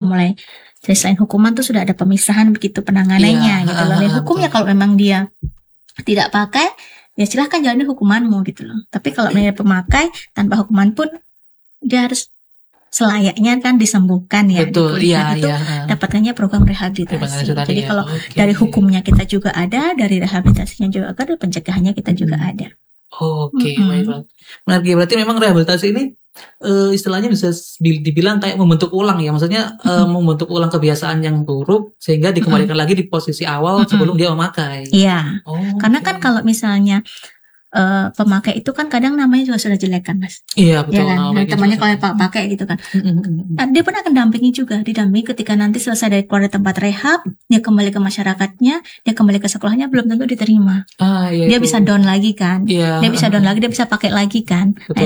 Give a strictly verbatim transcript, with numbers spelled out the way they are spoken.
mulai dari selain hukuman tuh sudah ada pemisahan begitu penanganannya Iya, gitu loh. Dan hukumnya betul. kalau memang dia tidak pakai, ya silahkan jalani hukumanmu gitu loh. Tapi kalau dia pemakai tanpa hukuman pun dia harus selayaknya kan disembuhkan ya, Betul, iya, dipulihkan. Itu iya. dapatkannya program rehabilitasi. Rehabilitasi tadi Jadi ya, kalau oke. dari hukumnya kita juga ada, dari rehabilitasinya juga ada, dari pencegahannya kita juga Hmm. ada. Oke, Mm-mm. baiklah. Menarik ya, berarti memang rehabilitasi ini eh, istilahnya bisa di- dibilang kayak membentuk ulang ya, maksudnya eh, Mm-mm. membentuk ulang kebiasaan yang buruk sehingga dikembalikan lagi di posisi awal Mm-mm. sebelum dia memakai. Iya, Oh, karena oke. kan kalau misalnya eh, pemakai itu kan kadang namanya juga sudah jelek kan Mas, Iya, ya betul. kan. Nah, Dan baik, temannya itu. kalau pak- pakai gitu kan, Mm-mm. Nah, dia pun akan dampingi juga, didampingi ketika nanti selesai dari keluar dari tempat rehab, dia kembali ke masyarakatnya, dia kembali ke sekolahnya belum tentu diterima. Ah, iya Dia itu. bisa down lagi kan, Iya, dia bisa down lagi, dia bisa pakai lagi kan. Nah, betul.